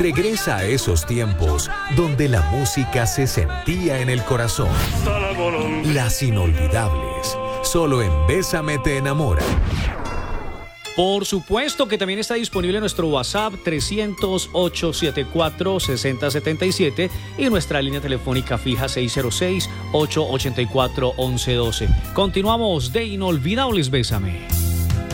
Regresa a esos tiempos donde la música se sentía en el corazón. Las inolvidables. Solo en Bésame te enamora. Por supuesto que también está disponible nuestro WhatsApp 300-874-6077 y nuestra línea telefónica fija 606-884-1112. Continuamos de Inolvidables Bésame.